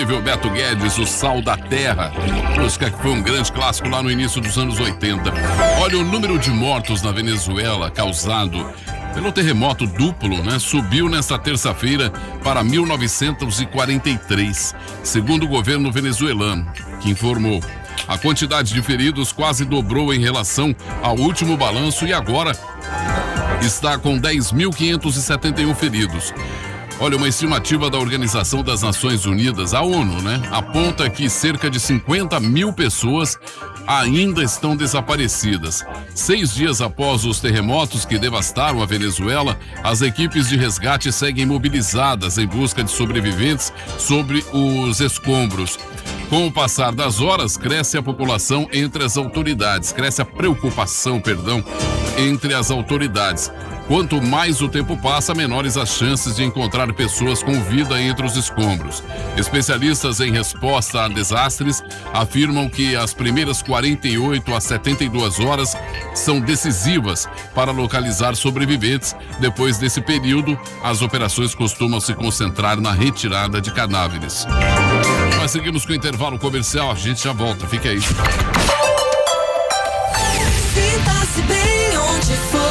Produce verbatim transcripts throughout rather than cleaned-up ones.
Beto Guedes, O Sal da Terra, música que foi um grande clássico lá no início dos anos oitenta. Olha, o número de mortos na Venezuela causado pelo terremoto duplo, né, subiu nesta terça-feira para mil novecentos e quarenta e três, segundo o governo venezuelano, que informou. A quantidade de feridos quase dobrou em relação ao último balanço e agora está com dez mil quinhentos e setenta e um feridos. Olha, uma estimativa da Organização das Nações Unidas, a ONU, né, aponta que cerca de cinquenta mil pessoas ainda estão desaparecidas. Seis dias após os terremotos que devastaram a Venezuela, as equipes de resgate seguem mobilizadas em busca de sobreviventes sobre os escombros. Com o passar das horas, cresce a população entre as autoridades, cresce a preocupação, perdão, entre as autoridades. Quanto mais o tempo passa, menores as chances de encontrar pessoas com vida entre os escombros. Especialistas em resposta a desastres afirmam que as primeiras quarenta e oito a setenta e duas horas são decisivas para localizar sobreviventes. Depois desse período, as operações costumam se concentrar na retirada de cadáveres. Nós seguimos com o intervalo comercial, a gente já volta, fique aí. Sinta-se bem onde for.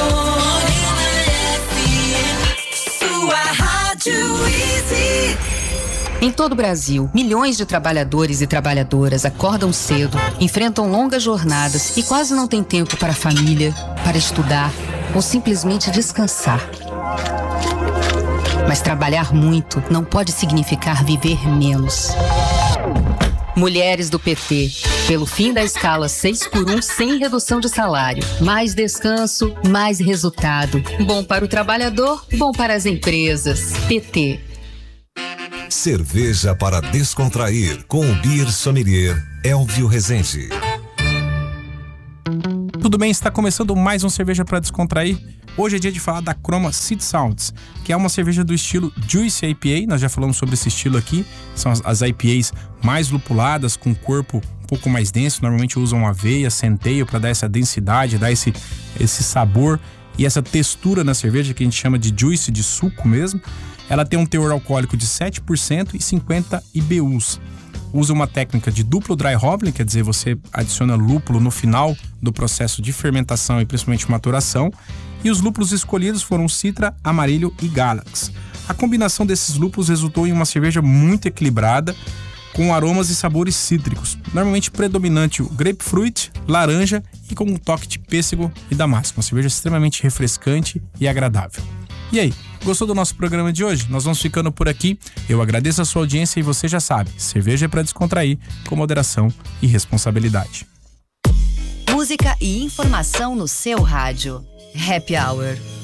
Em todo o Brasil, milhões de trabalhadores e trabalhadoras acordam cedo, enfrentam longas jornadas e quase não têm tempo para a família, para estudar ou simplesmente descansar. Mas trabalhar muito não pode significar viver menos. Mulheres do P T, pelo fim da escala seis por um sem redução de salário. Mais descanso, mais resultado. Bom para o trabalhador, bom para as empresas. P T. Cerveja para descontrair com o Beer Sommelier Elvio Rezende. Tudo bem, está começando mais um Cerveja para Descontrair. Hoje é dia de falar da Chroma Seed Sounds, que é uma cerveja do estilo Juice I P A. Nós já falamos sobre esse estilo aqui. São as, as I P As mais lupuladas, com corpo um pouco mais denso. Normalmente usam aveia, centeio para dar essa densidade, dar esse, esse sabor e essa textura na cerveja que a gente chama de juice, de suco mesmo. Ela tem um teor alcoólico de sete por cento e cinquenta I B Us. Usa uma técnica de duplo dry hopping, quer dizer, você adiciona lúpulo no final do processo de fermentação e principalmente maturação. E os lúpulos escolhidos foram Citra, Amarillo e Galax. A combinação desses lúpulos resultou em uma cerveja muito equilibrada, com aromas e sabores cítricos. Normalmente predominante o grapefruit, laranja e com um toque de pêssego e damasco. Uma cerveja extremamente refrescante e agradável. E aí, gostou do nosso programa de hoje? Nós vamos ficando por aqui. Eu agradeço a sua audiência e você já sabe, cerveja é para descontrair, com moderação e responsabilidade. Música e informação no seu rádio. Happy Hour.